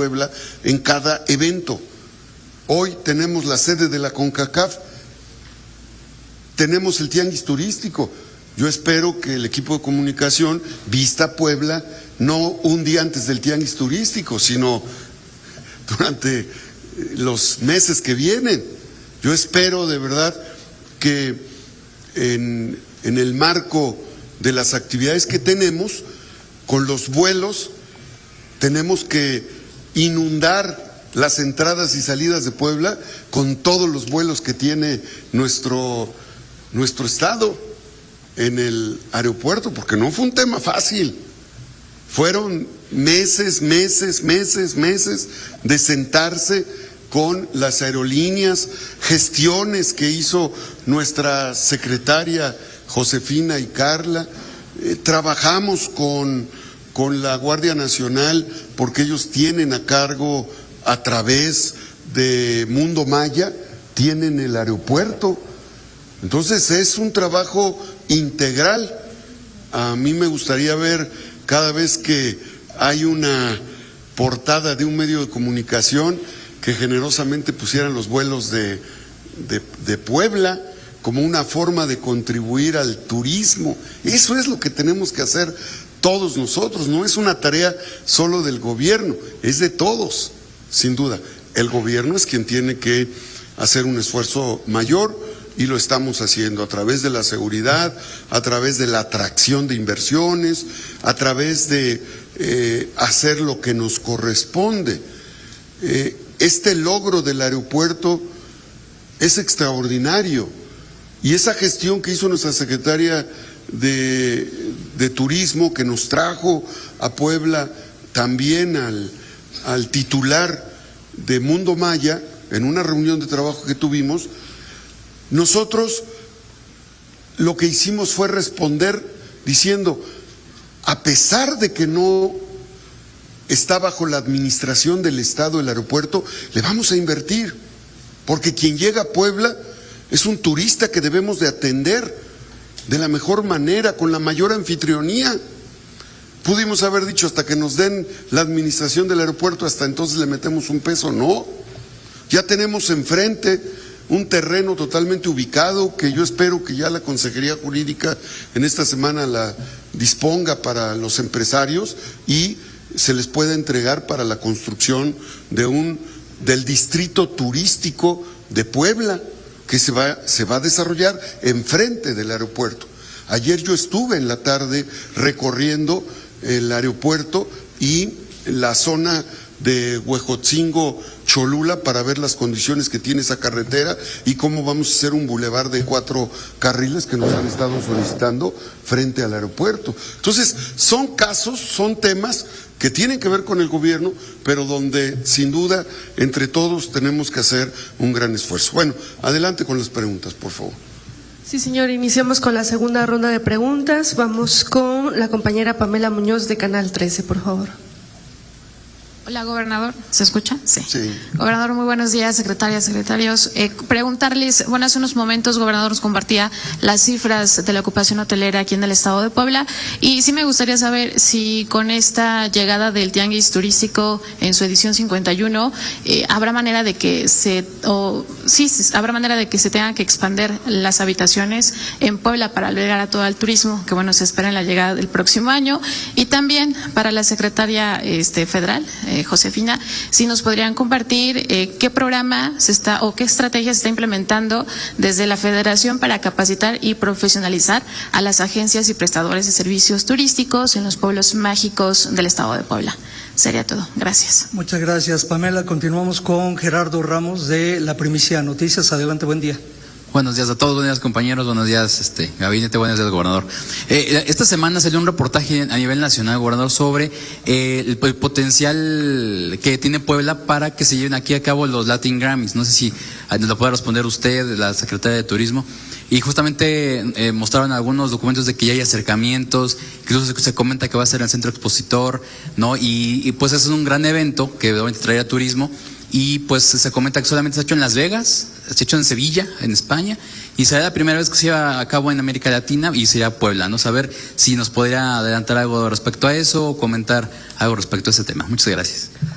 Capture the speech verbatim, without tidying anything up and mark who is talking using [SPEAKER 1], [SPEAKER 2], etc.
[SPEAKER 1] Puebla en cada evento. Hoy tenemos la sede de la CONCACAF, tenemos el tianguis turístico. Yo espero que el equipo de comunicación vista Puebla no un día antes del tianguis turístico, sino durante los meses que vienen. Yo espero de verdad que en, en el marco de las actividades que tenemos, con los vuelos, tenemos que inundar las entradas y salidas de Puebla con todos los vuelos que tiene nuestro, nuestro estado en el aeropuerto, porque no fue un tema fácil. Fueron meses, meses, meses, meses de sentarse con las aerolíneas, gestiones que hizo nuestra secretaria Josefina y Carla. Eh, trabajamos con, con la Guardia Nacional porque ellos tienen a cargo, a través de Mundo Maya, tienen el aeropuerto. Entonces es un trabajo integral. A mí me gustaría ver cada vez que hay una portada de un medio de comunicación que generosamente pusieran los vuelos de, de, de Puebla como una forma de contribuir al turismo. Eso es lo que tenemos que hacer todos nosotros. No es una tarea solo del gobierno, es de todos. Sin duda, el gobierno es quien tiene que hacer un esfuerzo mayor y lo estamos haciendo a través de la seguridad, a través de la atracción de inversiones, a través de eh, hacer lo que nos corresponde. Eh, este logro del aeropuerto es extraordinario y esa gestión que hizo nuestra secretaria de, de Turismo, que nos trajo a Puebla también al al titular de Mundo Maya, en una reunión de trabajo que tuvimos, nosotros lo que hicimos fue responder diciendo, a pesar de que no está bajo la administración del Estado el aeropuerto, le vamos a invertir, porque quien llega a Puebla es un turista que debemos de atender de la mejor manera, con la mayor anfitrionía. Pudimos haber dicho hasta que nos den la administración del aeropuerto, hasta entonces le metemos un peso. No, ya tenemos enfrente un terreno totalmente ubicado que yo espero que ya la Consejería Jurídica en esta semana la disponga para los empresarios y se les pueda entregar para la construcción de un del distrito turístico de Puebla que se va, se va a desarrollar enfrente del aeropuerto. Ayer yo estuve en la tarde recorriendo el aeropuerto y la zona de Huejotzingo, Cholula, para ver las condiciones que tiene esa carretera y cómo vamos a hacer un bulevar de cuatro carriles que nos han estado solicitando frente al aeropuerto. Entonces, son casos, son temas que tienen que ver con el gobierno, pero donde sin duda entre todos tenemos que hacer un gran esfuerzo. Bueno, adelante con las preguntas, por favor.
[SPEAKER 2] Sí, señor, iniciamos con la segunda ronda de preguntas. Vamos con la compañera Pamela Muñoz de Canal trece, por favor.
[SPEAKER 3] Hola, gobernador. ¿Se escucha? Sí.
[SPEAKER 1] Sí.
[SPEAKER 3] Gobernador, muy buenos días, secretarias, secretarios. Eh, preguntarles, bueno, hace unos momentos, gobernador, nos compartía las cifras de la ocupación hotelera aquí en el estado de Puebla, y sí me gustaría saber si con esta llegada del tianguis turístico en su edición cincuenta y uno, eh, habrá manera de que se, o sí, habrá manera de que se tengan que expandir las habitaciones en Puebla para albergar a todo el turismo, que bueno, se espera en la llegada del próximo año, y también para la secretaria este, federal, eh, Josefina, si nos podrían compartir eh, qué programa se está o qué estrategia se está implementando desde la Federación para capacitar y profesionalizar a las agencias y prestadores de servicios turísticos en los pueblos mágicos del estado de Puebla. Sería todo. Gracias.
[SPEAKER 4] Muchas gracias, Pamela. Continuamos con Gerardo Ramos de La Primicia Noticias. Adelante, buen día.
[SPEAKER 5] Buenos días a todos, buenos días compañeros, buenos días este gabinete, buenos días gobernador. Eh, esta semana salió un reportaje a nivel nacional, gobernador, sobre eh, el, el potencial que tiene Puebla para que se lleven aquí a cabo los Latin Grammys. No sé si nos lo puede responder usted, la secretaria de Turismo. Y justamente eh, mostraron algunos documentos de que ya hay acercamientos, incluso se, se comenta que va a ser en el centro expositor, ¿no? Y, y pues es un gran evento que obviamente traerá turismo. Y pues se comenta que solamente se ha hecho en Las Vegas, se ha hecho en Sevilla, en España, y será la primera vez que se lleva a cabo en América Latina y sería Puebla, ¿no? Saber si nos podría adelantar algo respecto a eso o comentar algo respecto a ese tema. Muchas gracias.